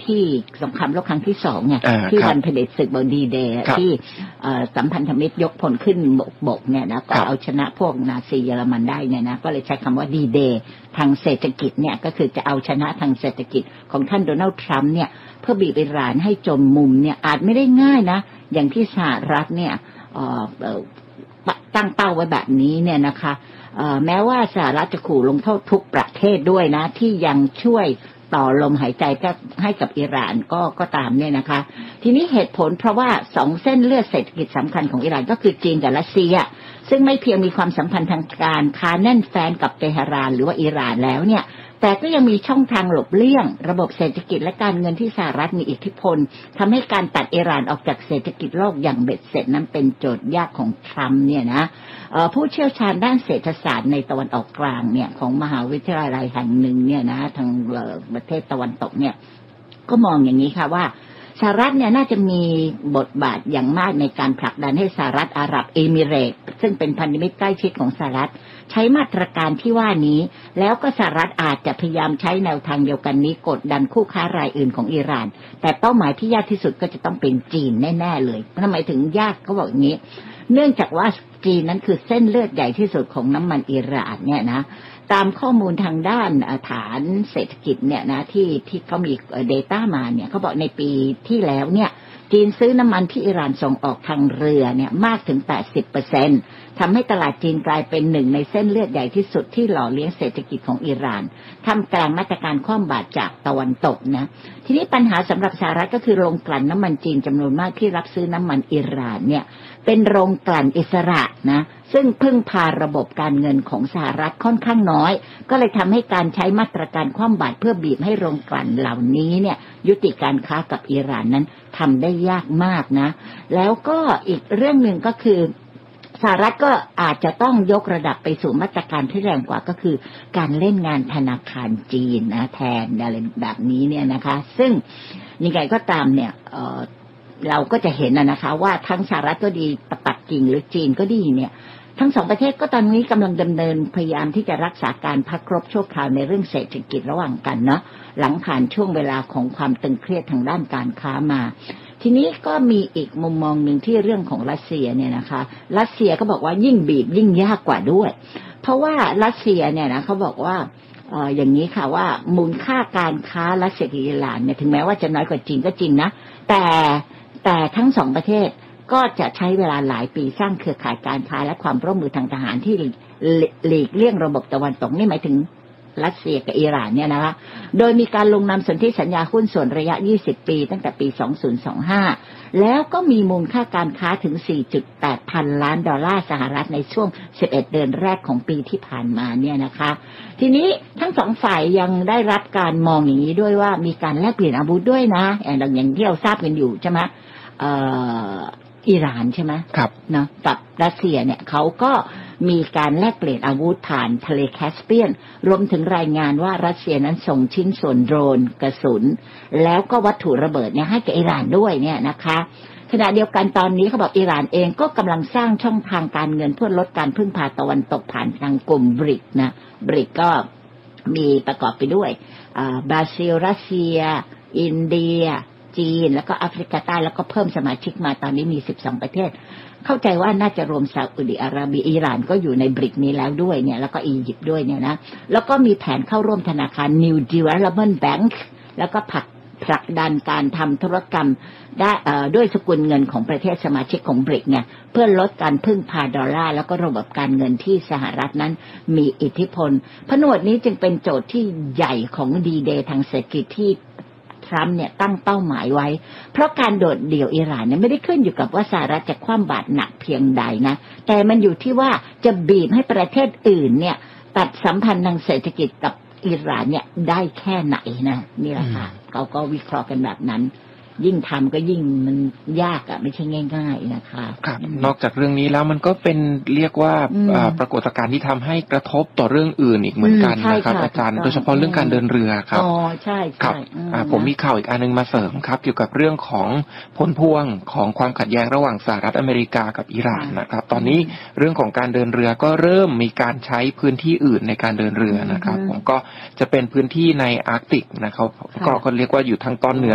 ที่สงครามโลกครั้งที่2ไงที่วันเผด็จศึกดีเดย์ที่สัมพันธมิตรยกพลขึ้นบกเนี่ยนะก็เอาชนะพวกนาซีเยอรมันได้เนี่ยนะก็เลยใช้คำว่าดีเดย์ทางเศรษฐกิจเนี่ยก็คือจะเอาชนะทางเศรษฐกิจของท่านโดนัลด์ทรัมป์เนี่ยเพื่อบีบอิหร่านให้จมมุมเนี่ยอาจไม่ได้ง่ายนะอย่างที่สหรัฐเนี่ยตั้งเป้าไว้แบบนี้เนี่ยนะคะแม้ว่าสหรัฐจะขู่ลงโทษทุกประเทศด้วยนะที่ยังช่วยต่อลมหายใจก็ให้กับอิหร่านก็ตามเนี่ยนะคะทีนี้เหตุผลเพราะว่า2เส้นเลือดเศรษฐกิจสำคัญของอิหร่านก็คือจีนกับรัสเซียซึ่งไม่เพียงมีความสัมพันธ์ทางการค้าแน่นแฟ้นกับเตหะรานหรือว่าอิหร่านแล้วเนี่ยแต่ก็ยังมีช่องทางหลบเลี่ยงระบบเศรษฐกิจและการเงินที่สหรัฐมีอิทธิพลทำให้การตัดอิหร่านออกจากเศรษฐกิจโลกอย่างเบ็ดเสร็จนั้นเป็นโจทย์ยากของทรัมป์เนี่ยนะผู้เชี่ยวชาญด้านเศรษฐศาสตร์ในตะวันออกกลางเนี่ยของมหาวิทยาลัยแห่งหนึ่งเนี่ยนะทางประเทศตะวันตกเนี่ยก็มองอย่างนี้ค่ะว่าสหรัฐเนี่ยน่าจะมีบทบาทอย่างมากในการผลักดันให้สหรัฐอาหรับเอมิเรตส์ซึ่งเป็นพันธมิตรใกล้ชิดของสหรัฐใช้มาตรการที่ว่านี้แล้วก็สหรัฐอาจจะพยายามใช้แนวทางเดียวกันนี้กดดันคู่ค้ารายอื่นของอิหร่านแต่เป้าหมายที่ยากที่สุดก็จะต้องเป็นจีนแน่ๆเลยทำไมถึงยากเขาบอกอย่างนี้เนื่องจากว่าจีนนั้นคือเส้นเลือดใหญ่ที่สุดของน้ำมันอิหร่านเนี่ยนะตามข้อมูลทางด้านฐานเศรษฐกิจเนี่ยนะที่เขามี data มาเนี่ยเขาบอกในปีที่แล้วเนี่ยจีนซื้อน้ำมันที่อิหร่านส่งออกทางเรือเนี่ยมากถึง 80% ทำให้ตลาดจีนกลายเป็นหนึ่งในเส้นเลือดใหญ่ที่สุดที่หล่อเลี้ยงเศรษฐกิจของอิหร่านท่ามกลางมาตรการคว่ำบาตรจากตะวันตกนะทีนี้ปัญหาสำหรับสหรัฐก็คือโรงกลั่นน้ำมันจีนจำนวนมากที่รับซื้อน้ำมันอิหร่านเนี่ยเป็นโรงกลั่นอิสระนะซึ่งพึ่งพาระบบการเงินของสหรัฐค่อนข้างน้อยก็เลยทำให้การใช้มาตรการคว่ำบาตรเพื่อบีบให้โรงกลั่นเหล่านี้เนี่ยยุติการค้ากับอิหร่านนั้นทำได้ยากมากนะแล้วก็อีกเรื่องหนึ่งก็คือสหรัฐก็อาจจะต้องยกระดับไปสู่มาตรการที่แรงกว่าก็คือการเล่นงานธนาคารจีนนะแทนอะไรแบบนี้เนี่ยนะคะซึ่งยังไงก็ตามเนี่ยเราก็จะเห็นนะคะว่าทั้งสหรัฐก็ดีปักกิ่งหรือจีนก็ดีเนี่ยทั้งสองประเทศก็ตอนนี้กำลังดำเนินพยายามที่จะรักษาการพักรบชั่วคราวในเรื่องเศรษฐกิจระหว่างกันเนาะหลังผ่านช่วงเวลาของความตึงเครียดทางด้านการค้ามาทีนี้ก็มีอีกมุมมองหนึ่งที่เรื่องของรัสเซียเนี่ยนะคะรัสเซียก็บอกว่ายิ่งบีบยิ่งยากกว่าด้วยเพราะว่ารัสเซียเนี่ยนะเขาบอกว่าอย่างนี้ค่ะว่ามูลค่าการค้ารัสเซียกับอิหร่านเนี่ยถึงแม้ว่าจะน้อยกว่าจีนก็จริงนะแต่ทั้งสองประเทศก็จะใช้เวลาหลายปีสร้างเครือข่ายการค้าและความร่วมมือทางทหารที่หลีกเลี่ยงระบบตะวันตกนี่หมายถึงรัสเซียกับอิหร่านเนี่ยนะคะโดยมีการลงนามสนธิสัญญาหุ้นส่วนระยะ20 ปีตั้งแต่ปี2025แล้วก็มีมูลค่าการค้าถึง 4.8 พันล้านดอลลาร์สหรัฐในช่วง11 เดือนแรกของปีที่ผ่านมาเนี่ยนะคะทีนี้ทั้งสองฝ่ายยังได้รับการมองอย่างนี้ด้วยว่ามีการแลกเปลี่ยนอาวุธด้วยนะอย่างที่เราทราบกันอยู่ใช่ไหมอิหร่านใช่ไหมครับเนาะกับรัสเซียเนี่ยเขาก็มีการแลกเปลี่ยนอาวุธผ่านทะเลแคสเปียนรวมถึงรายงานว่ารัสเซียนั้นส่งชิ้นส่วนโดรนกระสุนแล้วก็วัตถุระเบิดเนี่ยให้กับอิหร่านด้วยเนี่ยนะคะขณะเดียวกันตอนนี้เขาบอกอิหร่านเองก็กำลังสร้างช่องทางการเงินเพื่อลดการพึ่งพาตะวันตกผ่านทางกลุ่มบริกนะบริกก็มีประกอบไปด้วยบราซิลรัสเซียอินเดียจีนแล้วก็แอฟริกาใต้แล้วก็เพิ่มสมาชิกมาตอนนี้มี12ประเทศเข้าใจว่าน่าจะรวมซาอุดิอาระเบียอิหร่านก็อยู่ในบริกนี้แล้วด้วยเนี่ยแล้วก็อียิปต์ด้วยเนี่ยนะแล้วก็มีแผนเข้าร่วมธนาคาร New Development Bank แล้วก็ผลักดันการทำธุรกรรมได้ด้วยสกุลเงินของประเทศสมาชิกของบริกเนี่ยเพื่อลดการพึ่งพาดอลลาร์แล้วก็ระบบการเงินที่สหรัฐนั้นมีอิทธิพลผนวดนี้จึงเป็นโจทย์ที่ใหญ่ของดีเดย์ทางเศรษฐกิจที่ทรัมป์เนี่ยตั้งเป้าหมายไว้เพราะการโดดเดี่ยวอิหร่านเนี่ยไม่ได้ขึ้นอยู่กับว่าสหรัฐจะคว่ำบาตรหนักเพียงใดนะแต่มันอยู่ที่ว่าจะบีบให้ประเทศอื่นเนี่ยตัดสัมพันธ์ทางเศรษฐกิจกับอิหร่านเนี่ยได้แค่ไหนนะนี่แหละค่ะเขาก็วิเคราะห์กันแบบนั้นยิ่งทำก็ยิ่งมันยากอ่ะไม่ใช่ง่ายๆนะคะครับนอกจากเรื่องนี้แล้วมันก็เป็นเรียกว่าปรากฏการณ์ที่ทำให้กระทบต่อเรื่องอื่นอีกเหมือนกันนะครับอาจารย์โดยเฉพาะเรื่องการเดินเรือครับอ๋อใช่ครับผมมีข่าวอีกอันนึงมาเสริมครับเกี่ยวกับเรื่องของผลพวงของความขัดแย้งระหว่างสหรัฐอเมริกากับอิหร่านนะครับตอนนี้เรื่องของการเดินเรือก็เริ่มมีการใช้พื้นที่อื่นในการเดินเรือนะครับผมก็จะเป็นพื้นที่ในอาร์กติกนะครับก็เรียกว่าอยู่ทางตอนเหนือ